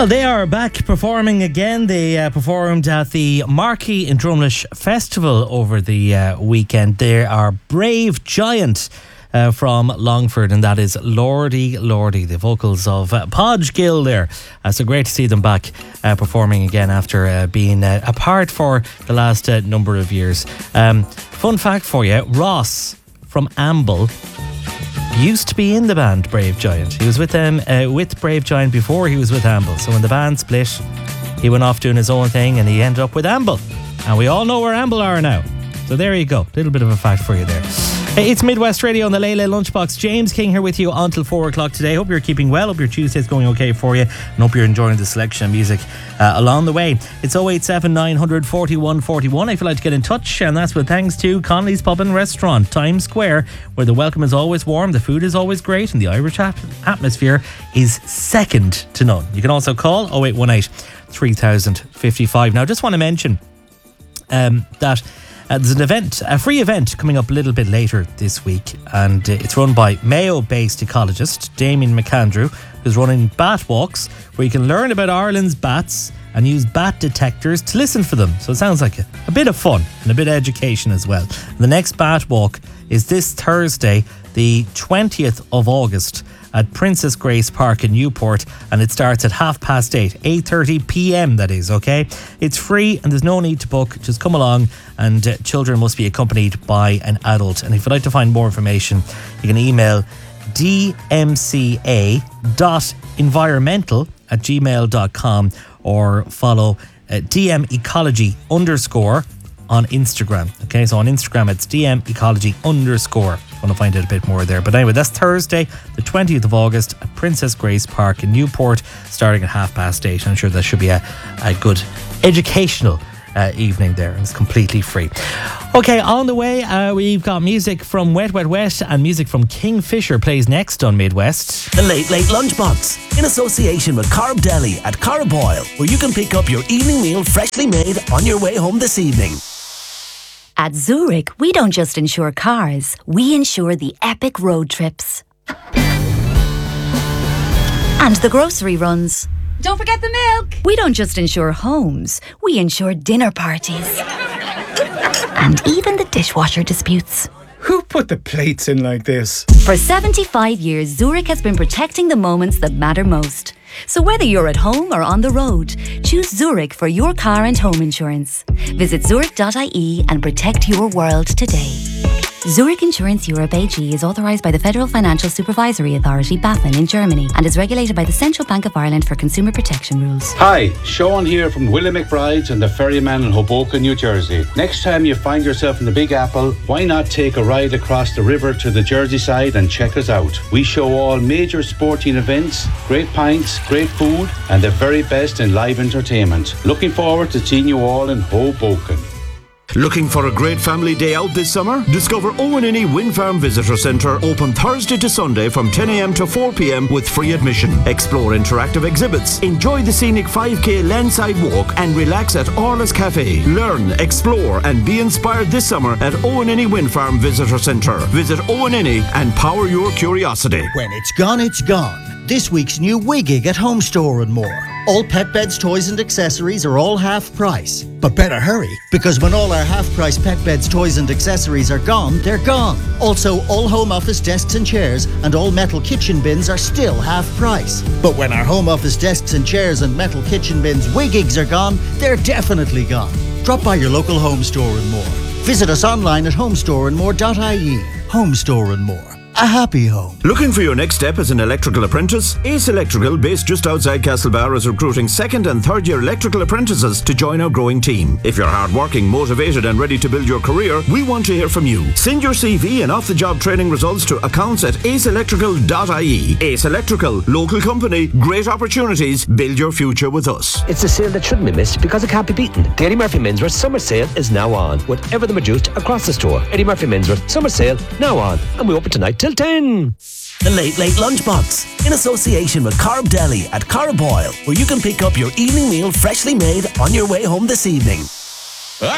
Well, they are back performing again. They performed at the Marquee in Drumlish Festival over the weekend. They are Brave Giant from Longford, and that is Lordy Lordy, the vocals of Podge Gill there. So great to see them back performing again after being apart for the last number of years. Fun fact for you, Ross from Amble used to be in the band Brave Giant. He was with them with Brave Giant before he was with Amble. So when the band split, he went off doing his own thing and he ended up with Amble. And we all know where Amble are now. So there you go. A little bit of a fact for you there. Hey, it's Midwest Radio on the Lele Lunchbox. James King here with you until 4 o'clock today. Hope you're keeping well. Hope your Tuesday's going okay for you. And hope you're enjoying the selection of music along the way. It's 087 900 41 41 if you'd like to get in touch. And that's with thanks to Connolly's Pub and Restaurant, Times Square, where the welcome is always warm, the food is always great, and the Irish atmosphere is second to none. You can also call 0818 3055. Now, I just want to mention that there's an event, a free event coming up a little bit later this week, and it's run by Mayo-based ecologist Damien McAndrew, who's running bat walks where you can learn about Ireland's bats and use bat detectors to listen for them. So it sounds like a bit of fun and a bit of education as well. The next bat walk is this Thursday, the 20th of August, at Princess Grace Park in Newport, and it starts at 8:30 p.m. that is, okay? It's free and there's no need to book. Just come along, and children must be accompanied by an adult. And if you'd like to find more information, you can email dmca.environmental@gmail.com or follow dmecology_ on Instagram. Okay, so on Instagram it's dmecology_. Want to find out a bit more there. But anyway, that's Thursday, the 20th of August at Princess Grace Park in Newport, starting at 8:30. I'm sure that should be a good educational evening there, and it's completely free. Okay, on the way, we've got music from Wet Wet Wet, and music from Kingfisher plays next on Midwest. The Late Late Lunchbox, in association with Carb Deli at Carboil, where you can pick up your evening meal freshly made on your way home this evening. At Zurich, we don't just insure cars, we insure the epic road trips. And the grocery runs. Don't forget the milk! We don't just insure homes, we insure dinner parties. And even the dishwasher disputes. Who put the plates in like this? For 75 years, Zurich has been protecting the moments that matter most. So whether you're at home or on the road, choose Zurich for your car and home insurance. Visit zurich.ie and protect your world today. Zurich Insurance Europe AG is authorised by the Federal Financial Supervisory Authority, BaFin, in Germany, and is regulated by the Central Bank of Ireland for consumer protection rules. Hi, Sean here from William McBride's and the Ferryman in Hoboken, New Jersey. Next time you find yourself in the Big Apple, why not take a ride across the river to the Jersey side and check us out? We show all major sporting events, great pints, great food, and the very best in live entertainment. Looking forward to seeing you all in Hoboken. Looking for a great family day out this summer? Discover Owenini Wind Farm Visitor Centre, open Thursday to Sunday from 10 a.m. to 4 p.m. with free admission. Explore interactive exhibits, enjoy the scenic 5k landside walk, and relax at Orla's Cafe. Learn, explore, and be inspired this summer at Owenini Wind Farm Visitor Centre. Visit Owenini and power your curiosity. When it's gone, it's gone. This week's new Wigig at Home Store and More. All pet beds, toys and accessories are all half price. But better hurry, because when all our half price pet beds, toys and accessories are gone, they're gone. Also, all home office desks and chairs and all metal kitchen bins are still half price. But when our home office desks and chairs and metal kitchen bins Wigigs are gone, they're definitely gone. Drop by your local Home Store and More. Visit us online at homestoreandmore.ie. Home Store and More. A happy home. Looking for your next step as an electrical apprentice? Ace Electrical, based just outside Castlebar, is recruiting second and third year electrical apprentices to join our growing team. If you're hardworking, motivated and ready to build your career, we want to hear from you. Send your CV and off-the-job training results to accounts@aceelectrical.ie. Ace Electrical, local company, great opportunities, build your future with us. It's a sale that shouldn't be missed because it can't be beaten. The Eddie Murphy Menswear Summer Sale is now on, with everything reduced across the store. Eddie Murphy Menswear Summer Sale now on, and we open tonight till 10. The Late Late Lunchbox, in association with Carb Deli at Carboil, where you can pick up your evening meal freshly made on your way home this evening.